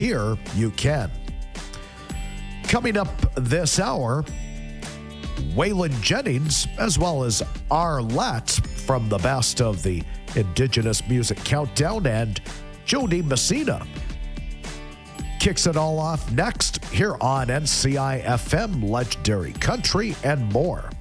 Here you can. Coming up this hour, Waylon Jennings, as well as Arlette from the best of the Indigenous Music Countdown, and Jody Messina. Kicks it all off next here on NCI FM, Legendary Country, and more.